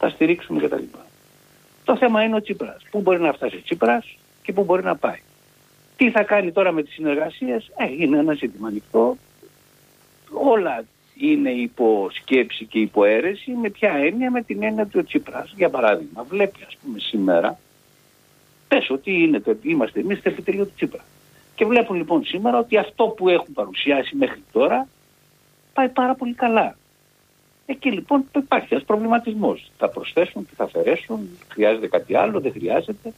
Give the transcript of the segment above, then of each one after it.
θα στηρίξουμε κτλ. Το θέμα είναι ο Τσίπρας. Πού μπορεί να φτάσει ο Τσίπρας και πού μπορεί να πάει. Τι θα κάνει τώρα με τις συνεργασίες, είναι ένα ζήτημα ανοιχτό. Όλα είναι υποσκέψη και υποαίρεση. Με ποια έννοια? Με την έννοια του Τσίπρας. Για παράδειγμα, βλέπει ας πούμε σήμερα, πες ότι είμαστε εμείς στο επιτελείο του Τσίπρα. Και βλέπουν λοιπόν σήμερα ότι αυτό που έχουν παρουσιάσει μέχρι τώρα πάει πάρα πολύ καλά. Εκεί λοιπόν υπάρχει ένας προβληματισμός. Θα προσθέσουν, τι θα αφαιρέσουν, χρειάζεται κάτι άλλο, δεν χρειάζεται.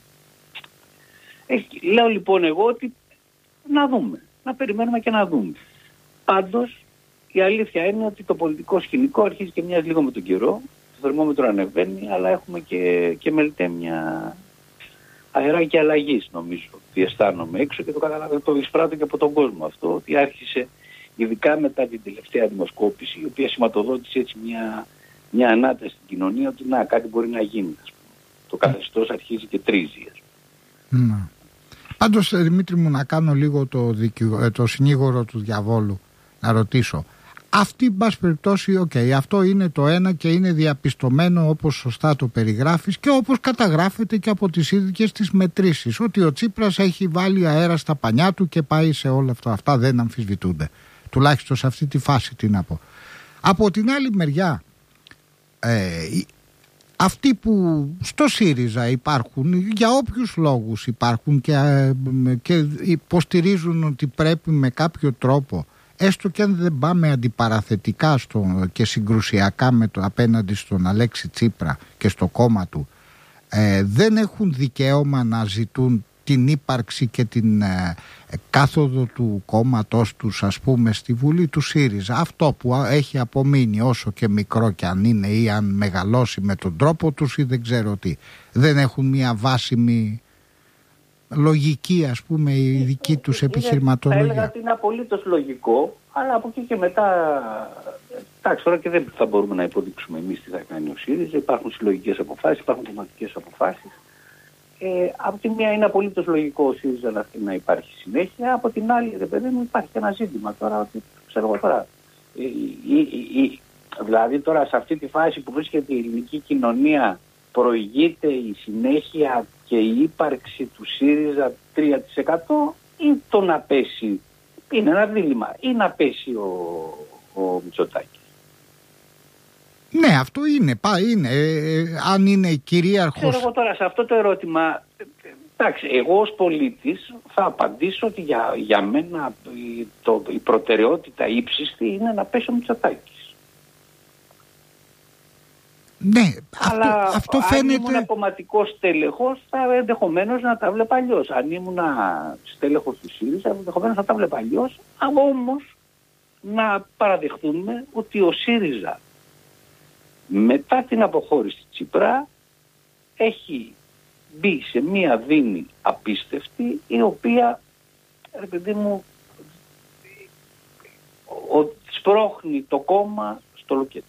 Λέω λοιπόν εγώ ότι να δούμε, να περιμένουμε και να δούμε. Πάντως η αλήθεια είναι ότι το πολιτικό σκηνικό αρχίζει και μοιάζει λίγο με τον καιρό. Το θερμόμετρο ανεβαίνει, αλλά έχουμε και μελτέμια αεράκια αλλαγής, νομίζω. Τι αισθάνομαι έξω και το καταλαβαίνω, το εισπράττω και από τον κόσμο αυτό, ότι άρχισε ειδικά μετά την τελευταία δημοσκόπηση, η οποία σηματοδότησε έτσι μια ανάταση στην κοινωνία ότι κάτι μπορεί να γίνει. Ας πούμε. Το καθεστώς αρχίζει και τρίζει. Πάντως, Δημήτρη μου, να κάνω λίγο το συνήγορο του διαβόλου, να ρωτήσω. Αυτή, εν πάση περιπτώσει, αυτό είναι το ένα και είναι διαπιστωμένο όπως σωστά το περιγράφεις και όπως καταγράφεται και από τις ίδιες τις μετρήσεις, ότι ο Τσίπρας έχει βάλει αέρα στα πανιά του και πάει σε όλα αυτά. Αυτά δεν αμφισβητούνται. Τουλάχιστον σε αυτή τη φάση, τι να πω. Από την άλλη μεριά, αυτοί που στο ΣΥΡΙΖΑ υπάρχουν, για όποιους λόγους υπάρχουν και υποστηρίζουν ότι πρέπει με κάποιο τρόπο, έστω και αν δεν πάμε αντιπαραθετικά και συγκρουσιακά απέναντι στον Αλέξη Τσίπρα και στο κόμμα του, δεν έχουν δικαίωμα να ζητούν την ύπαρξη και την κάθοδο του κόμματος τους, ας πούμε, στη Βουλή του ΣΥΡΙΖΑ. Αυτό που έχει απομείνει, όσο και μικρό κι αν είναι ή αν μεγαλώσει με τον τρόπο τους ή δεν ξέρω τι, δεν έχουν μια βάσιμη λογική, ας πούμε, η δική τους επιχειρηματολογία. Θα έλεγα ότι είναι απολύτως λογικό, αλλά από εκεί και μετά, εντάξει, τώρα και δεν θα μπορούμε να υποδείξουμε εμείς τι θα κάνει ο ΣΥΡΙΖΑ. Υπάρχουν συλλογικές αποφάσεις, υπάρχουν κομματικές αποφάσεις. Από τη μία είναι απολύτως λογικό ο ΣΥΡΙΖΑ να υπάρχει συνέχεια, από την άλλη, παιδί μου, υπάρχει και ένα ζήτημα τώρα, ότι ξέρω εγώ τώρα. Δηλαδή τώρα σε αυτή τη φάση που βρίσκεται η ελληνική κοινωνία, προηγείται η συνέχεια και η ύπαρξη του ΣΥΡΙΖΑ 3% ή το να πέσει, είναι ένα δίλημμα, ή να πέσει ο Μητσοτάκης. Ναι, αυτό είναι, αν είναι κυρίαρχος. Ξέρω εγώ τώρα σε αυτό το ερώτημα, εντάξει, εγώ ως πολίτης θα απαντήσω ότι για μένα η προτεραιότητα ύψιστη είναι να πέσει ο Μητσοτάκης. Ναι, αλλά αυτό φαίνεται. Αν ήμουν κομματικός στέλεχος, θα ενδεχομένως να τα βλέπα αλλιώς. Αν ήμουν στέλεχος του ΣΥΡΙΖΑ, ενδεχομένως να τα βλέπα αλλιώς. Όμως να παραδεχτούμε ότι ο ΣΥΡΙΖΑ μετά την αποχώρηση Τσίπρα έχει μπει σε μία δίνη απίστευτη, η οποία, ρε παιδί μου, σπρώχνει το κόμμα στο λοκέτο.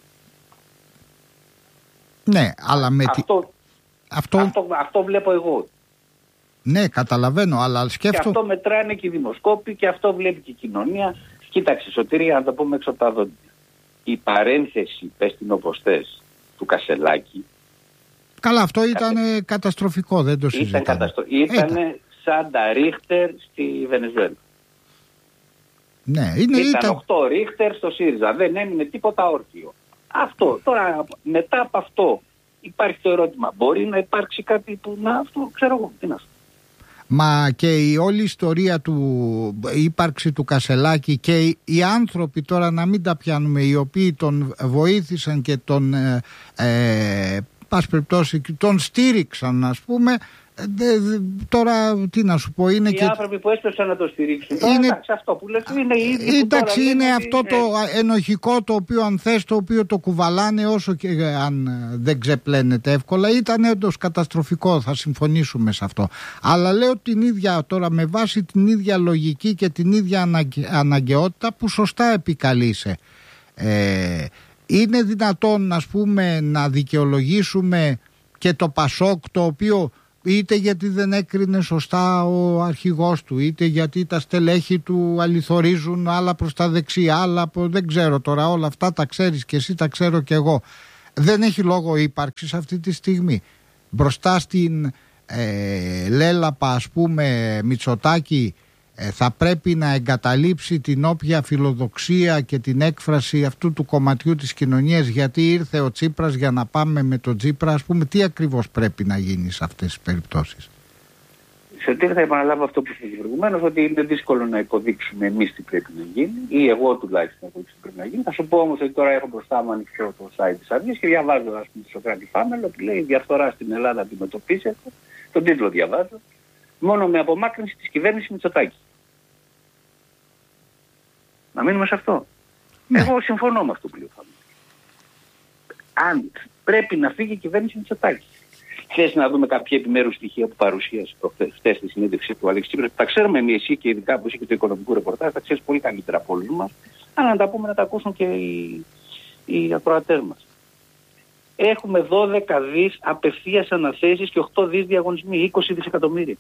Ναι, αλλά με αυτό βλέπω εγώ. Ναι, καταλαβαίνω, αλλά σκέφτομαι. Και αυτό μετράνε και οι δημοσκόποι και αυτό βλέπει και η κοινωνία. Κοίταξε, Σωτήρη, να το πούμε έξω από τα δόντια. Η παρένθεση, πες την όπως θες, του Κασελάκη. Καλά, αυτό ήταν καταστροφικό, δεν το συζητάμε. Ήταν σαν τα Ρίχτερ στη Βενεζουέλα. Ναι, ήταν 8 Ρίχτερ στο ΣΥΡΙΖΑ, δεν έμεινε τίποτα όρθιο. Αυτό, τώρα μετά από αυτό υπάρχει το ερώτημα, μπορεί να υπάρξει κάτι που να, αυτό ξέρω εγώ, τι να σου. Μα και η όλη ιστορία του ύπαρξη του Κασελάκη και οι άνθρωποι, τώρα να μην τα πιάνουμε, οι οποίοι τον βοήθησαν και τον πας περιπτώσει, τον στήριξαν, ας πούμε, τώρα τι να σου πω, είναι οι και άνθρωποι που έσπευσαν να το στηρίξουν. Είναι... Εντάξει, αυτό που λες είναι οι ίδιοι. Εντάξει, είναι αυτό το ενοχικό, το οποίο αν θες, το οποίο το κουβαλάνε όσο και αν δεν ξεπλένεται εύκολα. Ήταν όντως καταστροφικό, θα συμφωνήσουμε σε αυτό. Αλλά λέω την ίδια τώρα, με βάση την ίδια λογική και την ίδια αναγκαιότητα που σωστά επικαλείσαι. Είναι δυνατόν, ας πούμε, να δικαιολογήσουμε και το ΠΑΣΟΚ, το οποίο είτε γιατί δεν έκρινε σωστά ο αρχηγός του, είτε γιατί τα στελέχη του αληθορίζουν άλλα προς τα δεξιά, άλλα δεν ξέρω τώρα, όλα αυτά τα ξέρεις και εσύ, τα ξέρω και εγώ. δεν έχει λόγο ύπαρξης αυτή τη στιγμή. Μπροστά στην λέλαπα, ας πούμε, Μητσοτάκη, θα πρέπει να εγκαταλείψει την όποια φιλοδοξία και την έκφραση αυτού του κομματιού της κοινωνίας, γιατί ήρθε ο Τσίπρας για να πάμε με τον Τσίπρα, ας πούμε. Τι ακριβώς πρέπει να γίνει σε αυτές τις περιπτώσεις? Σε τι θα επαναλάβω αυτό που είπα προηγουμένως, ότι είναι δύσκολο να υποδείξουμε εμείς τι πρέπει να γίνει, ή εγώ τουλάχιστον να υποδείξω τι πρέπει να γίνει. Θα σου πω όμως ότι τώρα έχω μπροστά μου ανοιχτό το site της Αυγής και διαβάζω, ας πούμε, το Σωκράτη Φάμελο που λέει: «Η διαφθορά στην Ελλάδα αντιμετωπίζεται». Τον τίτλο διαβάζω. Μόνο με απομάκρυνση της κυβέρνησης Μητσοτάκη. Να μείνουμε σε αυτό. Ναι. Εγώ συμφωνώ με αυτό που λέει ο Φάμελος. Αν πρέπει να φύγει η κυβέρνηση Μητσοτάκη. Θες να δούμε κάποια επιμέρους στοιχεία που παρουσίασε χθες στη συνέντευξη του Αλέξη Τσίπρα? Τα ξέρουμε εμείς, εσύ και ειδικά που είσαι και το οικονομικό ρεπορτάζ, τα ξέρεις πολύ καλύτερα από όλους μας. Αλλά να τα πούμε, να τα ακούσουν και οι ακροατές μας. Έχουμε 12 δις απευθείας αναθέσεις και 8 δις διαγωνισμοί, 20 δισεκατομμύρια.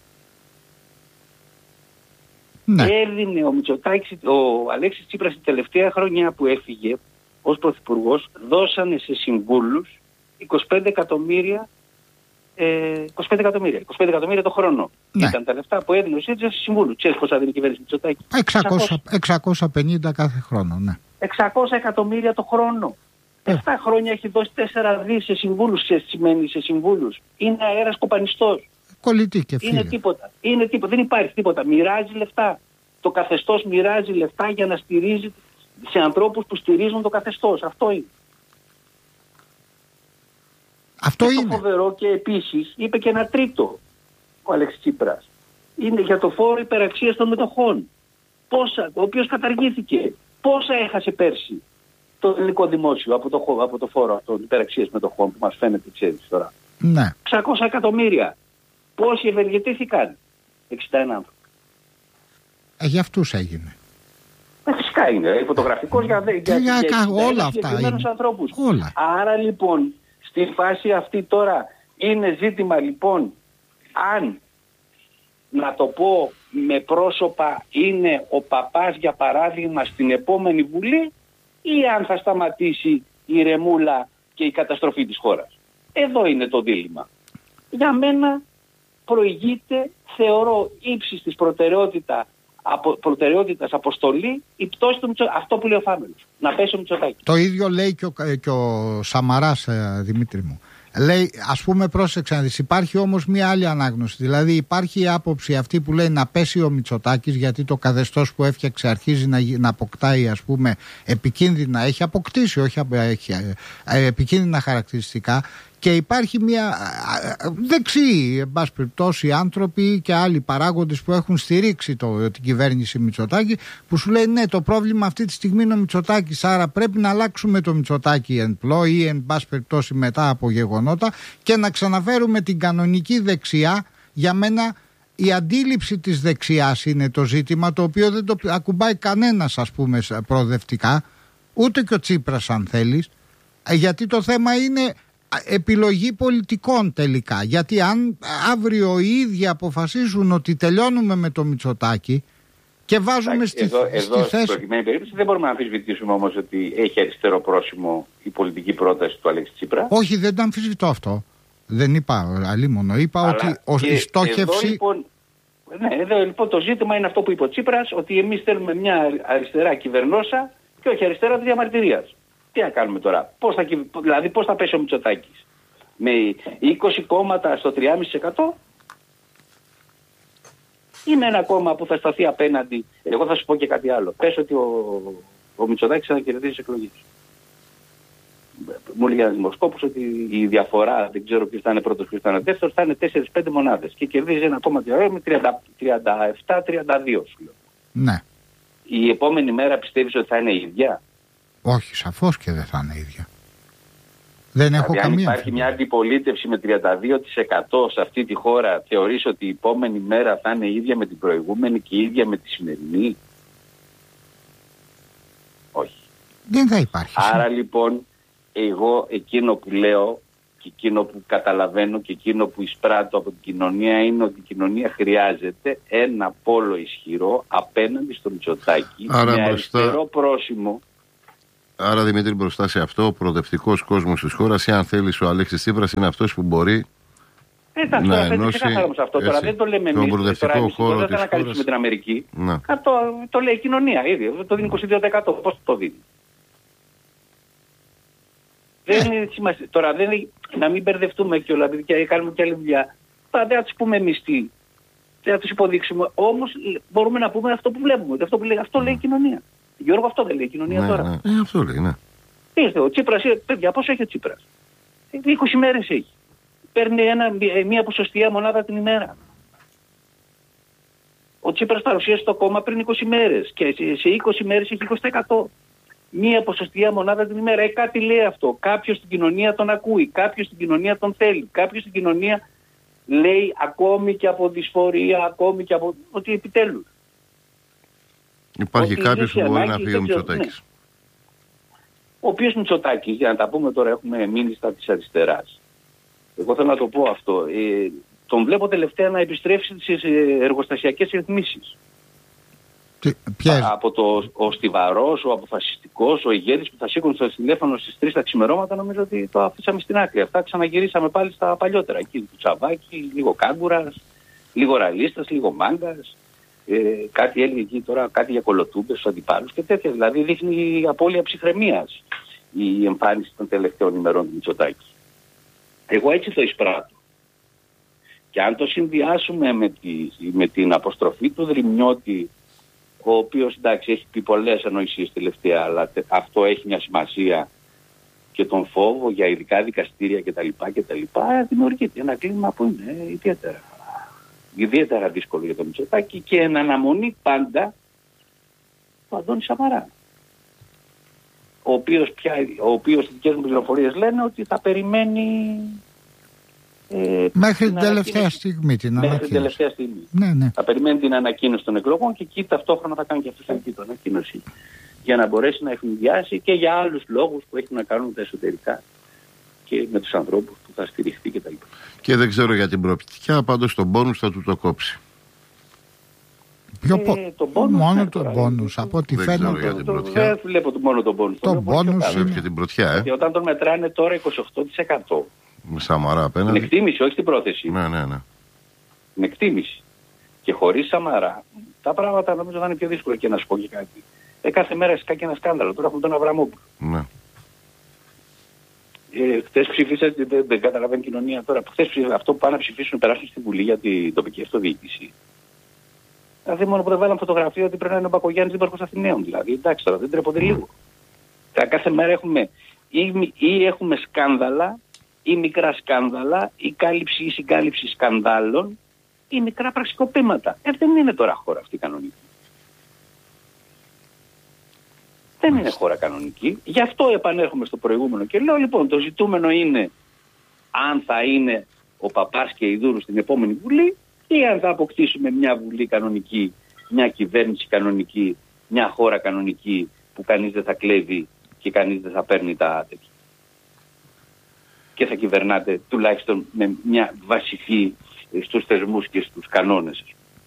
Ναι. Έδινε ο Αλέξης Τσίπρας την τελευταία χρονιά που έφυγε ως πρωθυπουργός, δώσανε σε συμβούλους 25 εκατομμύρια. 25 εκατομμύρια το χρόνο. Ναι. Ήταν τα λεφτά που έδινε ο ΣΥΡΙΖΑ σε συμβούλους. Ξέρεις πόσα δίνει η κυβέρνηση Μητσοτάκη? 650 κάθε χρόνο, ναι. 600 εκατομμύρια το χρόνο. 7 χρόνια έχει δώσει 4 δις σε συμβούλους. Ξέρεις τι σημαίνει σε συμβούλους? Είναι αέρας κοπανιστός. Κολλητή και φίλε. Είναι τίποτα. Δεν υπάρχει τίποτα. Μοιράζει λεφτά. Το καθεστώς μοιράζει λεφτά για να στηρίζει σε ανθρώπους που στηρίζουν το καθεστώς. Αυτό είναι. Αυτό είναι. Το φοβερό, και επίσης είπε και ένα τρίτο ο Αλέξης Τσίπρας. Είναι για το φόρο υπεραξίας των μετοχών. Ο οποίος καταργήθηκε. Πόσα έχασε πέρσι το ελληνικό δημόσιο από το φόρο των υπεραξίας μετοχών που μας φαίνεται, ξέρεις τώρα? Ναι. 600 εκατομμύρια. Πόσοι ευεργετήθηκαν? 61 άνθρωποι. Για αυτούς έγινε. Φυσικά είναι. Φωτογραφικός για όλα αυτά είναι. Ανθρώπους. Όλα. Άρα λοιπόν, στη φάση αυτή τώρα είναι ζήτημα λοιπόν αν, να το πω με πρόσωπα, είναι ο παπάς για παράδειγμα στην επόμενη Βουλή, ή αν θα σταματήσει η ρεμούλα και η καταστροφή της χώρας. Εδώ είναι το δίλημμα. Για μένα προηγείται, θεωρώ, ύψης της προτεραιότητας αποστολή η πτώση του Μητσοτάκη. Αυτό που λέει ο Φάμελος. Να πέσει ο Μητσοτάκης. Το ίδιο λέει και ο Σαμαράς, Δημήτρη μου. Λέει, ας πούμε, πρόσεξε να δεις, υπάρχει όμως μία άλλη ανάγνωση. Δηλαδή υπάρχει η άποψη αυτή που λέει να πέσει ο Μητσοτάκης, γιατί το καθεστώς που έφτιαξε αρχίζει να αποκτάει, ας πούμε, επικίνδυνα, έχει αποκτήσει, όχι επικίνδυνα χαρακτηριστικά. Και υπάρχει μια δεξιοί, εν πάση περιπτώσει, άνθρωποι και άλλοι παράγοντες που έχουν στηρίξει την κυβέρνηση Μητσοτάκη, που σου λέει ναι, το πρόβλημα αυτή τη στιγμή είναι ο Μητσοτάκης, άρα πρέπει να αλλάξουμε το Μητσοτάκη εν πλώ ή εν πάση περιπτώσει μετά από γεγονότα και να ξαναφέρουμε την κανονική δεξιά. Για μένα η αντίληψη της δεξιάς είναι το ζήτημα, το οποίο δεν το ακουμπάει κανένας, ας πούμε, προοδευτικά, ούτε και ο Τσίπρας αν θέλεις, γιατί το θέμα είναι επιλογή πολιτικών τελικά. Γιατί αν αύριο οι ίδιοι αποφασίζουν ότι τελειώνουμε με το Μητσοτάκη και βάζουμε στη θέση... Στην προκειμένη περίπτωση δεν μπορούμε να αμφισβητήσουμε όμως ότι έχει αριστερό πρόσημο η πολιτική πρόταση του Αλέξη Τσίπρα. Όχι, δεν το αμφισβητώ αυτό. Δεν είπα αλίμονο. Είπα ότι η στόχευση... Εδώ λοιπόν το ζήτημα είναι αυτό που είπε ο Τσίπρας, ότι εμείς θέλουμε μια αριστερά κυβερνόσα και όχι αριστερά της διαμαρτυρίας. Τι να κάνουμε τώρα? Δηλαδή πώς θα πέσει ο Μητσοτάκης? Με 20 κόμματα στο 3,5%? Ή με ένα κόμμα που θα σταθεί απέναντι? Εγώ θα σου πω και κάτι άλλο. Πες ότι ο Μητσοτάκης θα κερδίσει τις εκλογές. Μου λέει ένα δημοσκόπος ότι η διαφορά, δεν ξέρω ποιος θα είναι πρώτος, ποιος θα είναι δεύτερος, θα είναι 4-5 μονάδες. Και κερδίζει ένα κόμμα με 37-32 σου λέω. Ναι. Η επόμενη μέρα πιστεύεις ότι θα είναι η ίδια? Όχι, σαφώς και δεν θα είναι ίδια. Δεν έχω καμία. Αν υπάρχει μια αντιπολίτευση με 32% σε αυτή τη χώρα, θεωρείς ότι η επόμενη μέρα θα είναι ίδια με την προηγούμενη και ίδια με τη σημερινή? Όχι. Δεν θα υπάρχει. Άρα λοιπόν, εγώ εκείνο που λέω και εκείνο που καταλαβαίνω και εκείνο που εισπράττω από την κοινωνία είναι ότι η κοινωνία χρειάζεται ένα πόλο ισχυρό απέναντι στο Μητσοτάκη, με αριστερό πρόσημο, Άρα, Δημήτρη, μπροστά σε αυτό, ο προοδευτικός κόσμος της χώρας, ή αν θέλεις, ο Αλέξης Τσίπρας είναι αυτός που μπορεί να ενώσει αυτό. Τώρα δεν το λέμε εμείς. Προοδευτικό χώρο δεν της θα ανακαλύψουμε την Αμερική. Το λέει η κοινωνία ήδη. Το δίνει 22%. Πώς το δίνει. Δεν είναι σημασία. Τώρα να μην μπερδευτούμε κιόλας, γιατί κάνουμε κι άλλη δουλειά. Δεν θα τους πούμε εμείς τι. Δεν θα τους υποδείξουμε. Όμως μπορούμε να πούμε αυτό που βλέπουμε. Αυτό λέει η κοινωνία. Γιώργο, αυτό δεν λέει η κοινωνία τώρα. Αυτό λέει, ναι. Ο Τσίπρας, παιδιά, πόσο έχει ο Τσίπρας? 20 μέρες έχει. Παίρνει μία ποσοστιαία μονάδα την ημέρα. Ο Τσίπρας παρουσίασε το κόμμα πριν 20 μέρες και σε 20 μέρες έχει 20%. Μία ποσοστιαία μονάδα την ημέρα. Κάτι λέει αυτό. Κάποιος στην κοινωνία τον ακούει. Κάποιος στην κοινωνία τον θέλει. Κάποιος στην κοινωνία λέει ακόμη και από δυσφορία, ακόμη και από ότι επιτέλους. Υπάρχει κάποιος που μπορεί να φύγει ο Μητσοτάκης. Ναι. Ο οποίος Μητσοτάκης, για να τα πούμε τώρα, έχουμε μείνει στα της αριστεράς. Εγώ θέλω να το πω αυτό. Τον βλέπω τελευταία να επιστρέψει στις εργοστασιακές ρυθμίσεις. Από ο στιβαρός, ο αποφασιστικός, ο ηγέτης που θα σήκουν στο τηλέφωνο στις 3 τα ξημερώματα, νομίζω ότι το αφήσαμε στην άκρη. Αυτά ξαναγυρίσαμε πάλι στα παλιότερα. Εκεί του Τσαβάκη, λίγο Κάγκουρας, λίγο Ραλίστας, λίγο Μάγκας. Κάτι έλεγε εκεί τώρα, κάτι για κολοτούμπες στους αντιπάλους και τέτοια. Δηλαδή δείχνει απώλεια ψυχραιμίας η εμφάνιση των τελευταίων ημερών του Μητσοτάκη. Εγώ έτσι το εισπράττω. Και αν το συνδυάσουμε με την αποστροφή του Δρυμιώτη, ο οποίος εντάξει έχει πει πολλές ανοησίες τελευταία, αλλά αυτό έχει μια σημασία, και τον φόβο για ειδικά δικαστήρια κτλ. Δημιουργείται ένα κλίμα που είναι ιδιαίτερα δύσκολο για τον Μητσοτάκη και εν αναμονή πάντα του Αντώνη Σαμαρά. Ο οποίος δικές μου πληροφορίες λένε ότι θα περιμένει μέχρι την τελευταία στιγμή την ανακοίνωση. Ναι. Θα περιμένει την ανακοίνωση των εκλογών και εκεί ταυτόχρονα θα κάνει και αυτή την ανακοίνωση για να μπορέσει να ευνηδιάσει και για άλλους λόγους που έχουν να κάνουν τα εσωτερικά και με τους ανθρώπους που θα στηριχθεί κτλ. Και δεν ξέρω για την προοπτικά, πάντως τον πόνους θα του το κόψει. Μόνο τον πόνους, από ό,τι φαίνεται. Δεν βλέπω μόνο τον πόνους. Τον πόνους είναι και την πρωτιά. Γιατί όταν τον μετράνε τώρα 28%. Με Σαμαρά απέναντι. Με εκτίμηση, όχι την πρόθεση. Ναι. Με εκτίμηση. Και χωρίς Σαμαρά, τα πράγματα νομίζω θα είναι πιο δύσκολα. Και να σου πω και κάτι. Κάθε μέρα σκάει και ένα σκάνδαλο. Τώρα έχουμε τον Αβραμόπουλο. Ναι. Χθες ψηφίσατε, δεν καταλαβαίνει η κοινωνία τώρα. Χθες αυτό που πάνε να ψηφίσουν, περάσουν στη Βουλή για την τοπική αυτοδιοίκηση. Δηλαδή μόνο που δεν βάλαμε φωτογραφία ότι πρέπει να είναι ο Μπακογιάννης δήμαρχος Αθηναίων. Δηλαδή εντάξει τώρα, δεν τρέπονται λίγο. Κάθε μέρα έχουμε ή έχουμε σκάνδαλα, ή μικρά σκάνδαλα, ή κάλυψη ή συγκάλυψη σκανδάλων, ή μικρά πραξικοπήματα. Δεν είναι τώρα χώρα αυτή κανονική. Δεν είναι χώρα κανονική. Γι' αυτό επανέρχομαι στο προηγούμενο και λέω λοιπόν το ζητούμενο είναι αν θα είναι ο Παπάς και η Δούρου στην επόμενη Βουλή ή αν θα αποκτήσουμε μια Βουλή κανονική, μια κυβέρνηση κανονική, μια χώρα κανονική που κανείς δεν θα κλέβει και κανείς δεν θα παίρνει τα τέτοια. Και θα κυβερνάτε τουλάχιστον με μια βασική στους θεσμούς και στους κανόνες.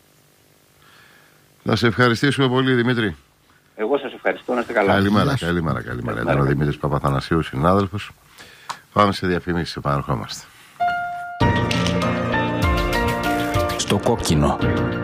Να σε ευχαριστήσουμε πολύ, Δημήτρη. Εγώ σας ευχαριστώ, να είστε καλά. Καλημέρα. Ήταν ο Δημήτρης Παπαθανασίου, συνάδελφος. Πάμε σε διαφημίσεις, επαναρχόμαστε. Στο κόκκινο.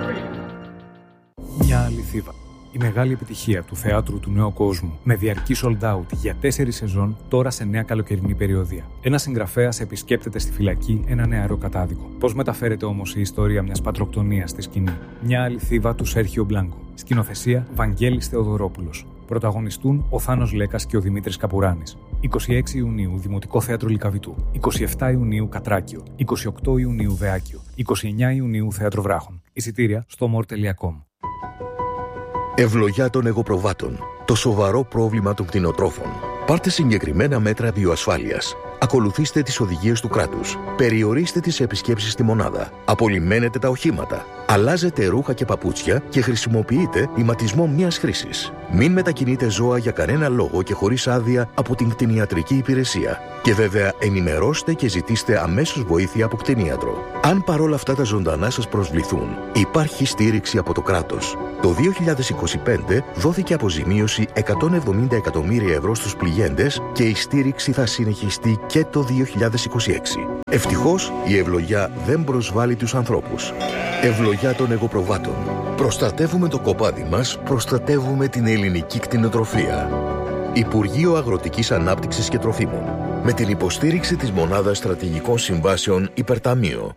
Μια αληθίδα. Η μεγάλη επιτυχία του θεάτρου του νέου κόσμου με διαρκή sold out για 4 σεζόν τώρα σε νέα καλοκαιρινή περιοδία. Ένας συγγραφέας επισκέπτεται στη φυλακή ένα νεαρό κατάδικο. Πώς μεταφέρεται όμως η ιστορία μιας πατροκτονίας στη σκηνή? Μια αληθίδα του Σέρχιο Μπλάνκο. Σκηνοθεσία Βαγγέλης Θεοδωρόπουλος. Πρωταγωνιστούν ο Θάνος Λέκας και ο Δημήτρης Καπουράνης. 26 Ιουνίου Δημοτικό Θέατρο Λυκαβητού. 27 Ιουνίου Κατράκιο. 28 Ιουνίου Βεάκιο. 29 Ιουνίου Θέατρο Βράχων. Εισιτήρια στο more.com. Ευλογιά των εγωπροβάτων. Το σοβαρό πρόβλημα των κτηνοτρόφων. Πάρτε συγκεκριμένα μέτρα βιοασφάλειας. Ακολουθήστε τις οδηγίες του κράτους. Περιορίστε τις επισκέψεις στη μονάδα. Απολυμμένετε τα οχήματα. Αλλάζετε ρούχα και παπούτσια και χρησιμοποιείτε ηματισμό μιας χρήσης. Μην μετακινείτε ζώα για κανένα λόγο και χωρίς άδεια από την κτηνιατρική υπηρεσία. Και βέβαια ενημερώστε και ζητήστε αμέσως βοήθεια από κτηνίατρο. Αν παρόλα αυτά τα ζωντανά σας προσβληθούν, υπάρχει στήριξη από το κράτος. Το 2025 δόθηκε αποζημίωση 170 εκατομμύρια ευρώ στους πληγέντες και η στήριξη θα συνεχιστεί και το 2026. Ευτυχώς η ευλογιά δεν προσβάλλει τους ανθρώπους. Ευλογιά των εγωπροβάτων. Προστατεύουμε το κοπάδι μας, προστατεύουμε την ελληνική κτηνοτροφία. Υπουργείο Αγροτικής Ανάπτυξης και Τροφίμων. Με την υποστήριξη της Μονάδας Στρατηγικών Συμβάσεων Υπερταμείο.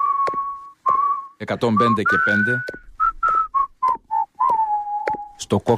«105 και 5» στο κόκκινο.